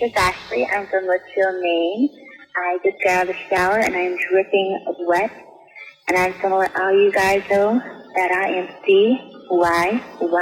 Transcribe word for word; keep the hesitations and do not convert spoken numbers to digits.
is Ashley. I'm from Litchfield, Maine. I just got out of the shower and I'm dripping wet. And I just want to let all you guys know that I am C Y Y.